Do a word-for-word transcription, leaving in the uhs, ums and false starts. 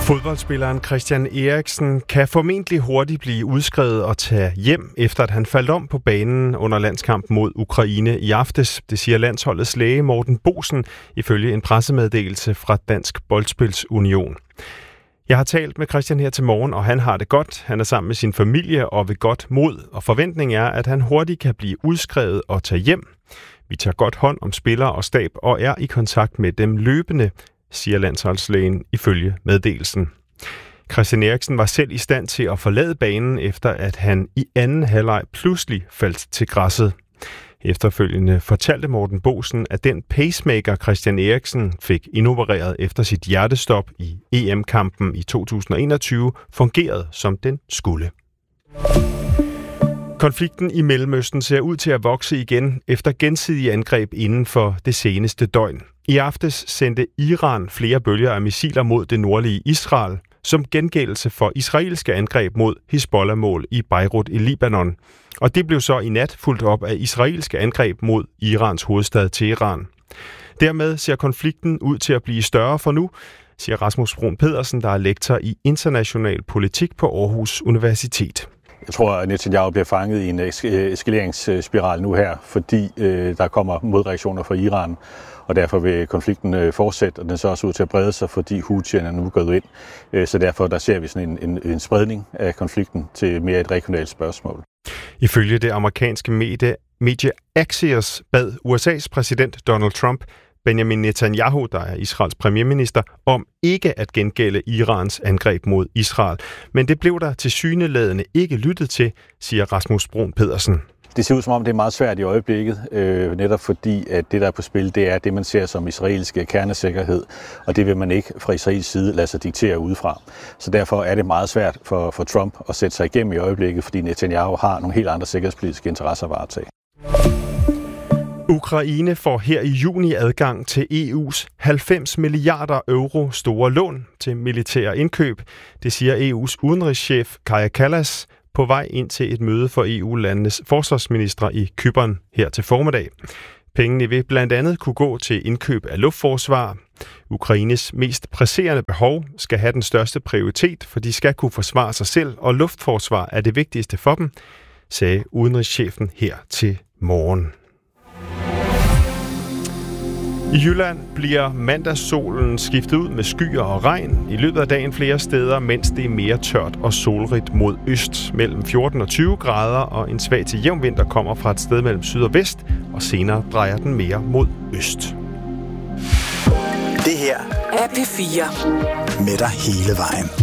Fodboldspilleren Christian Eriksen kan formentlig hurtigt blive udskrevet og tage hjem, efter at han faldt om på banen under landskampen mod Ukraine i aftes. Det siger landsholdets læge Morten Boesen ifølge en pressemeddelelse fra Dansk Boldspils-Union. Jeg har talt med Christian her til morgen, og han har det godt. Han er sammen med sin familie og ved godt mod, og forventningen er, at han hurtigt kan blive udskrevet og tage hjem. Vi tager godt hånd om spillere og stab og er i kontakt med dem løbende, siger landsholdslægen ifølge meddelelsen. Christian Eriksen var selv i stand til at forlade banen, efter at han i anden halvleg pludselig faldt til græsset. Efterfølgende fortalte Morten Boesen, at den pacemaker Christian Eriksen fik indopereret efter sit hjertestop i E M-kampen i to tusind og enogtyve fungerede, som den skulle. Konflikten i Mellemøsten ser ud til at vokse igen efter gensidige angreb inden for det seneste døgn. I aftes sendte Iran flere bølger af missiler mod det nordlige Israel, som gengældelse for israelske angreb mod Hizbollah-mål i Beirut i Libanon. Og det blev så i nat fulgt op af israelske angreb mod Irans hovedstad Teheran. Dermed ser konflikten ud til at blive større for nu, siger Rasmus Bruun Pedersen, der er lektor i international politik på Aarhus Universitet. Jeg tror, at Netanyahu bliver fanget i en eskaleringsspiral nu her, fordi øh, der kommer modreaktioner fra Iran, og derfor vil konflikten øh, fortsætte, og den ser også ud til at brede sig, fordi Houthierne er nu gået ind. Øh, så derfor der ser vi sådan en, en, en spredning af konflikten til mere et regionalt spørgsmål. Ifølge det amerikanske medie, medie Axios bad U S A's præsident Donald Trump Benjamin Netanyahu, der er Israels premierminister, om ikke at gengælde Irans angreb mod Israel. Men det blev der tilsyneladende ikke lyttet til, siger Rasmus Bruun Pedersen. Det ser ud som om, det er meget svært i øjeblikket, øh, netop fordi, at det, der er på spil, det er det, man ser som israelske kernesikkerhed, og det vil man ikke fra Israels side lade sig diktere udefra. Så derfor er det meget svært for, for Trump at sætte sig igennem i øjeblikket, fordi Netanyahu har nogle helt andre sikkerhedspolitiske interesser at varetage. Ukraine får her i juni adgang til E U's halvfems milliarder euro store lån til militære indkøb. Det siger E U's udenrigschef Kaja Kallas på vej ind til et møde for E U-landenes forsvarsministre i Cypern her til formiddag. Pengene vil blandt andet kunne gå til indkøb af luftforsvar. Ukraines mest presserende behov skal have den største prioritet, for de skal kunne forsvare sig selv, og luftforsvar er det vigtigste for dem, sagde udenrigschefen her til morgen. I Jylland bliver mandagssolen skiftet ud med skyer og regn i løbet af dagen flere steder, mens det er mere tørt og solrigt mod øst. Mellem fjorten og tyve grader, og en svag til jævn vind, der kommer fra et sted mellem syd og vest, og senere drejer den mere mod øst. Det her er P fire med dig hele vejen.